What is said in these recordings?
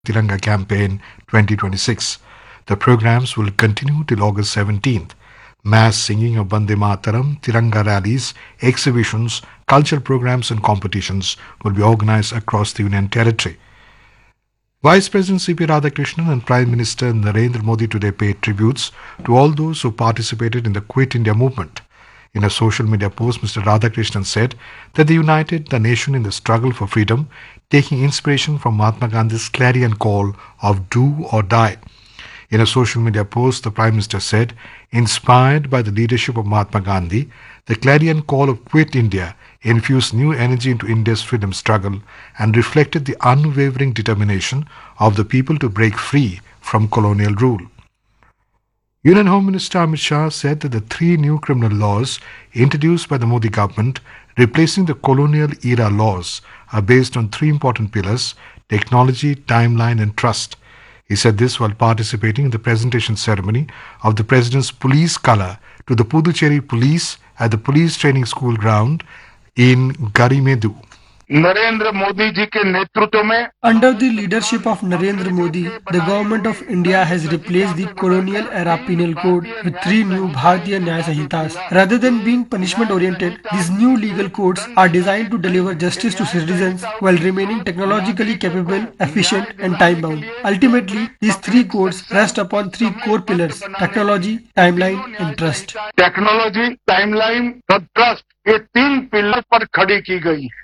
Tiranga campaign 2026. The programs will continue till August 17th. Mass singing of Bande Mataram, Tiranga rallies, exhibitions, cultural programs and competitions will be organized across the Union Territory. Vice President C.P. Radhakrishnan and Prime Minister Narendra Modi today paid tributes to all those who participated in the Quit India movement. In a social media post, Mr. Radhakrishnan said that they united the nation in the struggle for freedom, taking inspiration from Mahatma Gandhi's clarion call of do or die. In a social media post, the Prime Minister said, inspired by the leadership of Mahatma Gandhi, the clarion call of Quit India infused new energy into India's freedom struggle and reflected the unwavering determination of the people to break free from colonial rule. Union Home Minister Amit Shah said that the three new criminal laws introduced by the Modi government, replacing the colonial era laws, are based on three important pillars: technology, timeline, and trust. He said this while participating in the presentation ceremony of the President's police colour to the Puducherry Police at the Police Training School ground in Garimedu. Narendra Modi ji के नेतृत्व में Under the leadership of Narendra Modi, the government of India has replaced the colonial era penal code with three new Bharatiya Nyaya Sanhitas. Rather than being punishment oriented, these new legal codes are designed to deliver justice to citizens while remaining technologically capable, efficient and time bound. Ultimately, these three codes rest upon three core pillars: technology, timeline and trust. Technology, timeline और trust, ये तीन pillar पर खड़ी की गई है.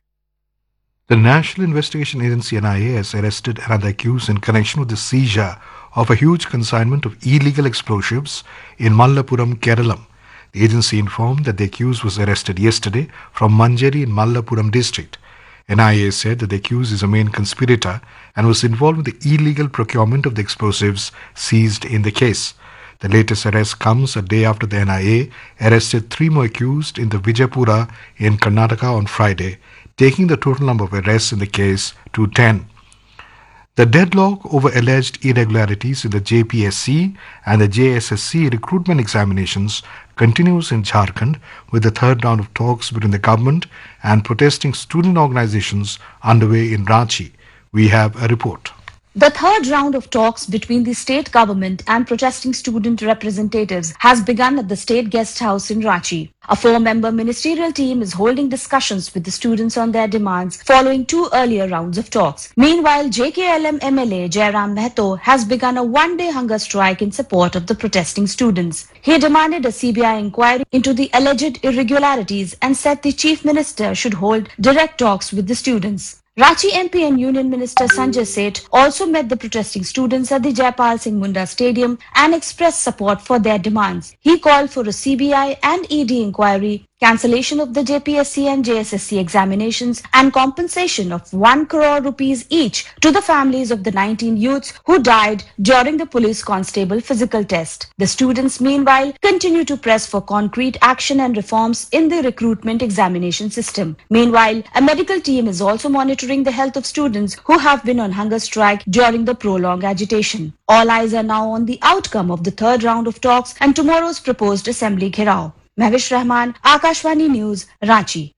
The National Investigation Agency NIA has arrested another accused in connection with the seizure of a huge consignment of illegal explosives in Mallapuram, Kerala. The agency informed that the accused was arrested yesterday from Manjeri in Mallapuram district. NIA said that the accused is a main conspirator and was involved with the illegal procurement of the explosives seized in the case. The latest arrest comes a day after the NIA arrested three more accused in the Vijaypura in Karnataka on Friday, taking the total number of arrests in the case to 10. The deadlock over alleged irregularities in the JPSC and the JSSC recruitment examinations continues in Jharkhand, with the third round of talks between the government and protesting student organizations underway in Ranchi. We have a report. The third round of talks between the state government and protesting student representatives has begun at the state guest house in Ranchi. A four-member ministerial team is holding discussions with the students on their demands following two earlier rounds of talks. Meanwhile, JKLM MLA Jairam Mehto has begun a one-day hunger strike in support of the protesting students. He demanded a CBI inquiry into the alleged irregularities and said the Chief Minister should hold direct talks with the students. Ranchi MP and Union Minister Sanjay Seth also met the protesting students at the Jaipal Singh Munda Stadium and expressed support for their demands. He called for a CBI and ED inquiry, cancellation of the JPSC and JSSC examinations, and compensation of 1 crore rupees each to the families of the 19 youths who died during the police constable physical test. The students, meanwhile, continue to press for concrete action and reforms in the recruitment examination system. Meanwhile, a medical team is also monitoring the health of students who have been on hunger strike during the prolonged agitation. All eyes are now on the outcome of the third round of talks and tomorrow's proposed assembly gherav. Mahwish Rahman, Akashvani News, Ranchi.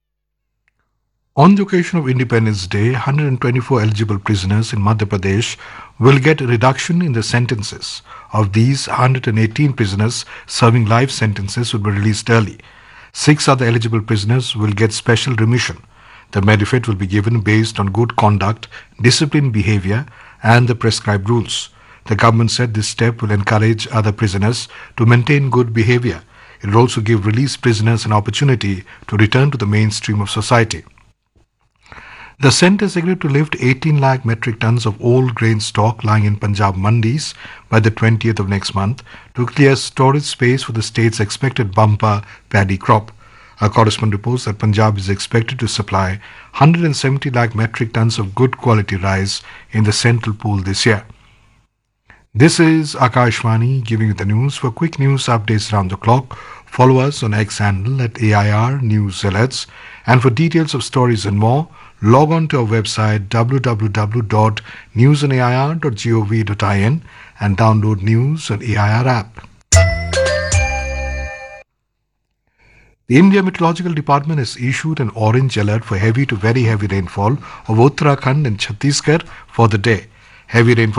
On the occasion of Independence Day, 124 eligible prisoners in Madhya Pradesh will get a reduction in the sentences. Of these, 118 prisoners serving life sentences will be released early. 6 other eligible prisoners will get special remission. The benefit will be given based on good conduct, disciplined behavior, and the prescribed rules. The government said this step will encourage other prisoners to maintain good behavior. It will also give released prisoners an opportunity to return to the mainstream of society. The centre has agreed to lift 18 lakh metric tons of old grain stock lying in Punjab mandis by the 20th of next month to clear storage space for the state's expected bumper paddy crop. Our correspondent reports that Punjab is expected to supply 170 lakh metric tons of good quality rice in the central pool this year. This is Akashvani giving you the news. For quick news updates around the clock, follow us on X handle at AIR News Alerts. And for details of stories and more, log on to our website www.newsonair.gov.in and download News on AIR app. The India Meteorological Department has issued an orange alert for heavy to very heavy rainfall over Uttarakhand and Chhattisgarh for the day. Heavy rainfall